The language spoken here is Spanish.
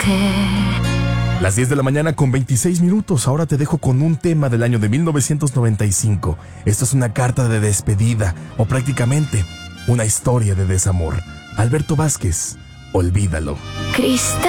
Las 10 de la mañana con 26 minutos. Ahora te dejo con un tema del año de 1995. Esto es una carta de despedida, o prácticamente una historia de desamor. Alberto Vázquez, Olvídalo. Cristal